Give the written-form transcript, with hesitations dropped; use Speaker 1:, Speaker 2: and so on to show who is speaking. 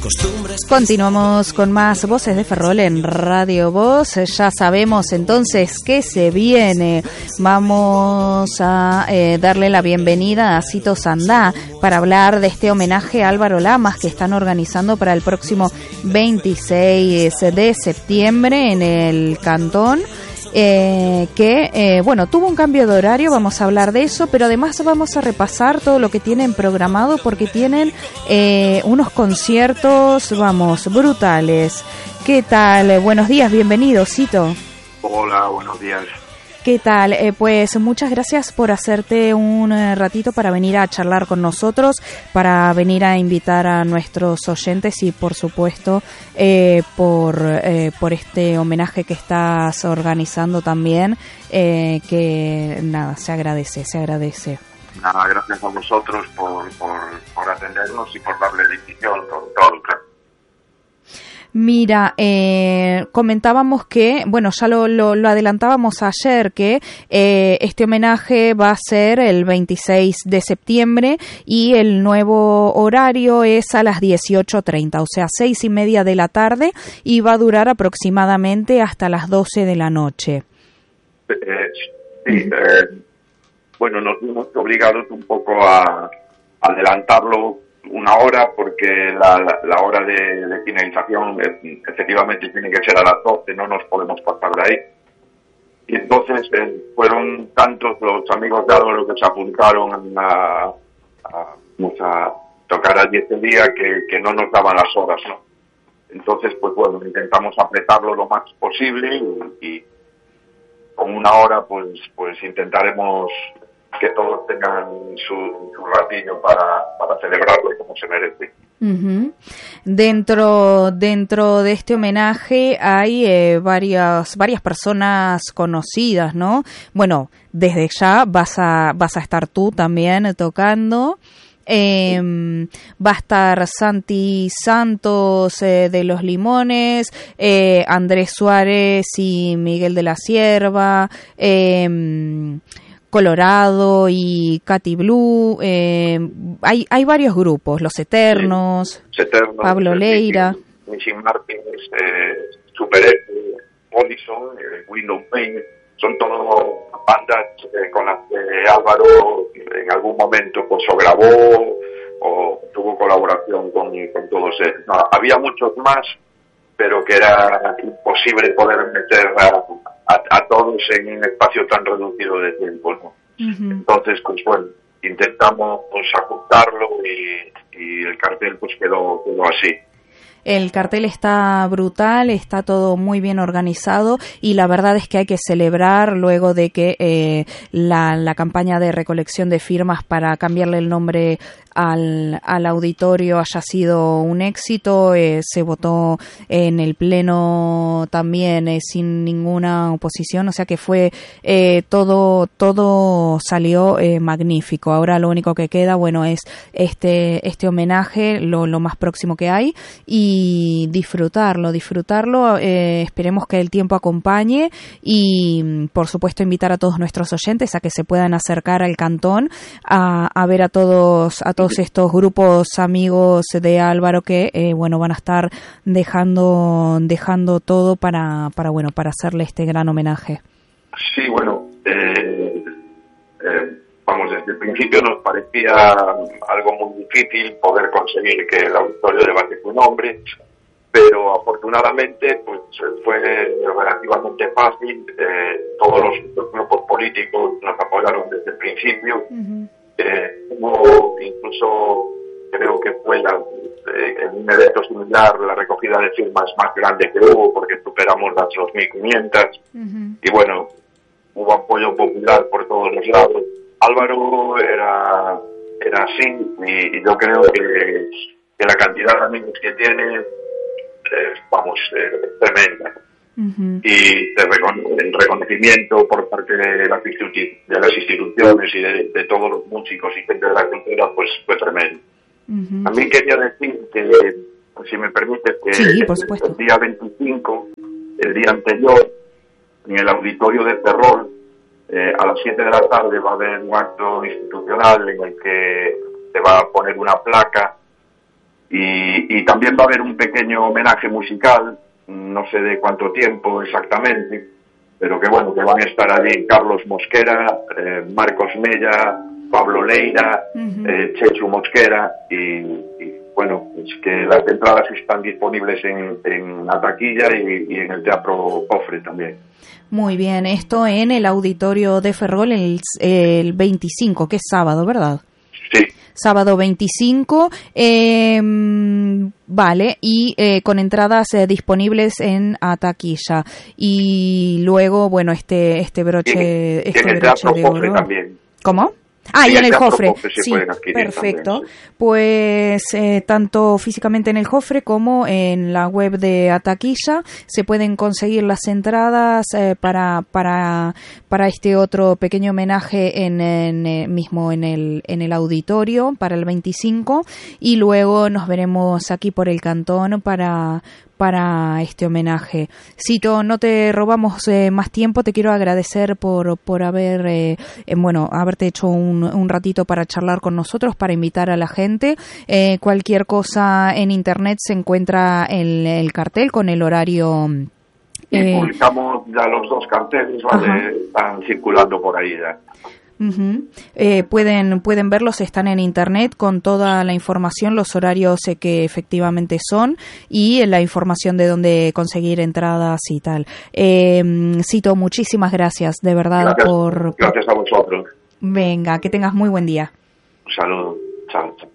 Speaker 1: Continuamos con más Voces de Ferrol en Radio Voz. Ya sabemos entonces que se viene. Vamos a darle la bienvenida a Cito Sandá para hablar de este homenaje a Álvaro Lamas que están organizando para el próximo 26 de septiembre en el Cantón. Bueno, tuvo un cambio de horario, vamos a hablar de eso, pero además vamos a repasar todo lo que tienen programado porque tienen unos conciertos, vamos, brutales. ¿Qué tal? Buenos días, bienvenido, Cito.
Speaker 2: Hola, buenos días.
Speaker 1: ¿Qué tal? Pues muchas gracias por hacerte un ratito para venir a charlar con nosotros, para venir a invitar a nuestros oyentes y por supuesto por este homenaje que estás organizando también, que nada, se agradece.
Speaker 2: Nada, gracias a vosotros por atendernos y por darle difusión con todo.
Speaker 1: Mira, comentábamos que, bueno, ya lo adelantábamos ayer, que este homenaje va a ser el 26 de septiembre y el nuevo horario es a las 18:30, o sea, 6:30 de la tarde, y va a durar aproximadamente hasta las 12 de la noche.
Speaker 2: Sí, bueno, nos vimos obligados un poco a adelantarlo una hora porque la hora de finalización efectivamente tiene que ser a las 12, no nos podemos pasar de ahí. Y entonces fueron tantos los amigos de Álvaro que se apuntaron a tocar allí este día que no nos daban las horas, ¿no? Entonces, pues bueno, intentamos apretarlo lo más posible y con una hora pues intentaremos que todos tengan su ratillo para celebrarlo como se merece.
Speaker 1: Uh-huh. Dentro de este homenaje hay varias personas conocidas, ¿no? Bueno, desde ya vas a estar tú también tocando. Va a estar Santi Santos de Los Limones, Andrés Suárez y Miguel de la Cierva, Colorado y Katy Blue, hay varios grupos, Los Eternos, Pablo Leira,
Speaker 2: Missing Martins, Super F, Poison, Windows Paint, son todas bandas con las que Álvaro en algún momento pues o grabó o tuvo colaboración con todos ellos. No, había muchos más, pero que era imposible poder meter a todos en un espacio tan reducido de tiempo, ¿no? Uh-huh. Entonces, pues bueno, intentamos ajustarlo y el cartel pues quedó así.
Speaker 1: El cartel está brutal, está todo muy bien organizado y la verdad es que hay que celebrar luego de que la campaña de recolección de firmas para cambiarle el nombre al auditorio haya sido un éxito. Se votó en el pleno también sin ninguna oposición, o sea que fue todo salió magnífico. Ahora lo único que queda, bueno, es este homenaje, lo más próximo que hay, y disfrutarlo, esperemos que el tiempo acompañe y por supuesto invitar a todos nuestros oyentes a que se puedan acercar al Cantón a ver a todos estos grupos amigos de Álvaro que bueno, van a estar dejando todo para hacerle este gran homenaje. Sí,
Speaker 2: bueno, vamos, desde el principio nos parecía algo muy difícil poder conseguir que el auditorio levante su nombre, pero afortunadamente pues fue relativamente fácil. Todos los grupos políticos nos apoyaron desde el principio. Uh-huh. Hubo incluso, creo que fue en un evento similar, la recogida de firmas más grande que hubo, porque superamos las 2.500. Uh-huh. Y bueno, hubo apoyo popular por todos los lados. Álvaro era así y yo creo que la cantidad de amigos que tiene es tremenda. Uh-huh. Y el reconocimiento por parte de las instituciones y de todos los músicos y gente de la cultura pues fue tremendo. Uh-huh. También quería decir que, si me permite, que
Speaker 1: sí, por supuesto,
Speaker 2: el día 25, el día anterior, en el auditorio de Ferrol, a las 7 de la tarde va a haber un acto institucional en el que se va a poner una placa y también va a haber un pequeño homenaje musical, no sé de cuánto tiempo exactamente, pero que bueno, que van a estar allí Carlos Mosquera, Marcos Mella, Pablo Leira, Chechu Mosquera y bueno, pues que las entradas están disponibles en la taquilla y en el Teatro Cofre también.
Speaker 1: Muy bien, esto en el Auditorio de Ferrol el 25, que es sábado, ¿verdad?
Speaker 2: Sí.
Speaker 1: Sábado 25, vale, y con entradas disponibles en taquilla. Y luego, bueno, este broche,
Speaker 2: en el Teatro Cofre también.
Speaker 1: ¿Cómo? Ah, y en el Jofre, sí, perfecto.
Speaker 2: También, sí.
Speaker 1: Pues tanto físicamente en el Jofre como en la web de Ataquilla se pueden conseguir las entradas para este otro pequeño homenaje mismo en el auditorio para el 25, y luego nos veremos aquí por el Cantón para este homenaje. Cito, no te robamos más tiempo, te quiero agradecer por haberte hecho un ratito para charlar con nosotros, para invitar a la gente. Cualquier cosa en internet se encuentra el cartel con el horario.
Speaker 2: Y publicamos ya los 2 carteles, ¿vale? Están circulando por ahí ya.
Speaker 1: Pueden verlos, están en internet con toda la información, los horarios que efectivamente son y la información de dónde conseguir entradas y tal. Cito, muchísimas gracias, de verdad.
Speaker 2: Gracias a vosotros.
Speaker 1: Venga, que tengas muy buen día.
Speaker 2: Un saludo. Chao.